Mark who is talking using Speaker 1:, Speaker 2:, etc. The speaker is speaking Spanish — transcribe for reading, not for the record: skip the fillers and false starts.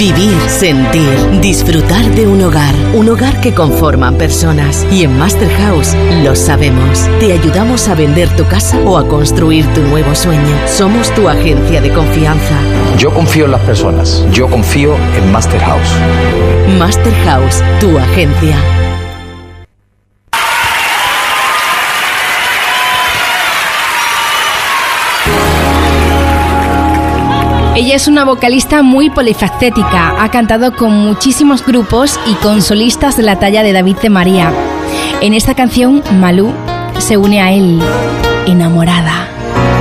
Speaker 1: Vivir, sentir, disfrutar de un hogar que conforman personas. Y en Master House lo sabemos. Te ayudamos a vender tu casa o a construir tu nuevo sueño. Somos tu agencia de confianza.
Speaker 2: Yo confío en las personas. Yo confío en Master House.
Speaker 1: Master House, tu agencia.
Speaker 3: Ella es una vocalista muy polifacética, ha cantado con muchísimos grupos y con solistas de la talla de David de María. En esta canción, Malú se une a él, enamorada.